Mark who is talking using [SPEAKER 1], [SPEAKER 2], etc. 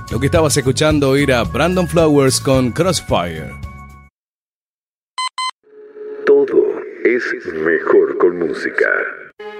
[SPEAKER 1] Lo que estabas escuchando era Brandon Flowers con Crossfire.
[SPEAKER 2] Todo es mejor con música.